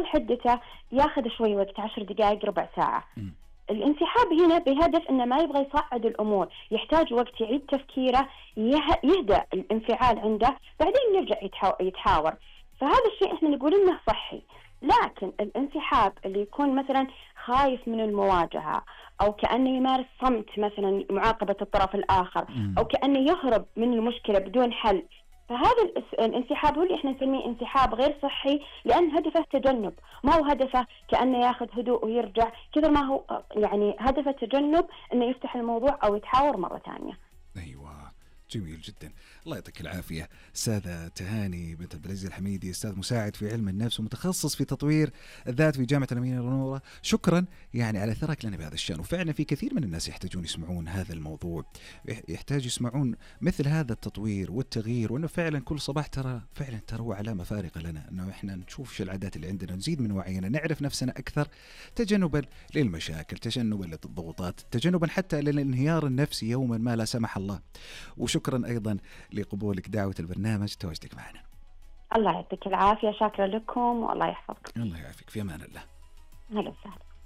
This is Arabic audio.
حدته ياخذ شوي وقت، 10 دقائق ربع ساعة. الانسحاب هنا بهدف انه ما يبغى يصعد الامور، يحتاج وقت يعيد تفكيره، يهدأ الانفعال عنده، بعدين يرجع يتحاور. فهذا الشيء احنا نقول انه صحي. لكن الانسحاب اللي يكون مثلا خايف من المواجهة، او كأنه يمارس صمت مثلا معاقبة الطرف الاخر، او كأنه يهرب من المشكلة بدون حل، فهذا الانسحاب هو اللي احنا نسميه انسحاب غير صحي، لأن هدفه تجنب، ما هو هدفه كأنه ياخذ هدوء ويرجع كثر ما هو يعني هدفه تجنب انه يفتح الموضوع او يتحاور مرة ثانية. ايوه جميل جدا، الله يعطيك العافية أستاذة تهاني بنت عبد العزيز الحميدي، أستاذ مساعد في علم النفس ومتخصص في تطوير الذات في جامعة الأمينة المنورة. شكرا يعني على ثرك لنا بهذا الشأن، وفعلا في كثير من الناس يحتاجون يسمعون هذا الموضوع، يحتاج يسمعون مثل هذا التطوير والتغيير، وأنه فعلا كل صباح ترى فعلا هو علامة فارقة لنا، أنه إحنا نشوف شو العادات اللي عندنا، نزيد من وعينا، نعرف نفسنا أكثر، تجنبا للمشاكل، تجنبا للضغوطات، تجنبا حتى للانهيار النفسي يوما ما لا سمح الله. وشكرا أيضا لقبولك دعوة البرنامج، تواجدك معنا. الله يعطيك العافية، شاكرة لكم والله يحفظكم. الله يعافيك، في أمان الله. هلا وسهلا.